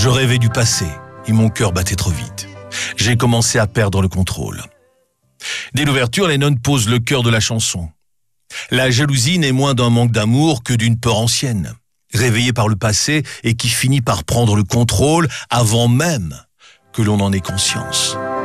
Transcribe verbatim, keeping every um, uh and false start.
Je rêvais du passé et mon cœur battait trop vite. J'ai commencé à perdre le contrôle. Dès l'ouverture, Lennon pose le cœur de la chanson. La jalousie n'est moins d'un manque d'amour que d'une peur ancienne, réveillée par le passé et qui finit par prendre le contrôle avant même que l'on en ait conscience.